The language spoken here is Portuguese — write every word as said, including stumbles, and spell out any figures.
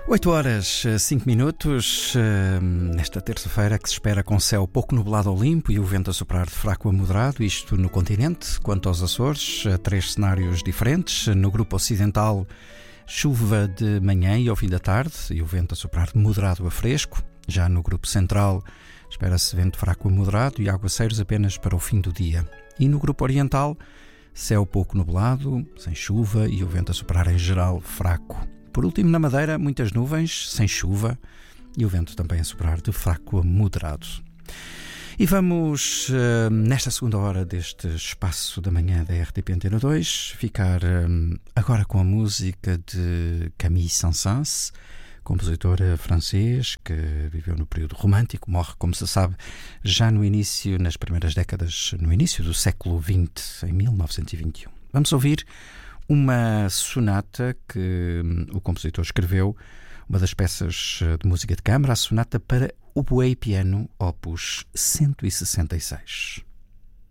oito horas, cinco minutos, nesta terça-feira que se espera com céu pouco nublado ou limpo e o vento a soprar de fraco a moderado, isto no continente. Quanto aos Açores, três cenários diferentes. No grupo ocidental, chuva de manhã e ao fim da tarde e o vento a soprar de moderado a fresco. Já no grupo central, espera-se vento fraco a moderado e aguaceiros apenas para o fim do dia. E no grupo oriental, céu pouco nublado, sem chuva e o vento a soprar em geral fraco. Por último, na Madeira, muitas nuvens, sem chuva e o vento também a soprar de fraco a moderado. E vamos, uh, nesta segunda hora deste espaço da manhã da R T P Antena dois, ficar um, agora com a música de Camille Saint-Saëns, compositor francês que viveu no período romântico, morre, como se sabe, já no início, nas primeiras décadas, no início do século vinte, em mil novecentos e vinte e um. Vamos ouvir uma sonata que o compositor escreveu, uma das peças de música de câmara, a sonata para oboé e piano, opus cento e sessenta e seis.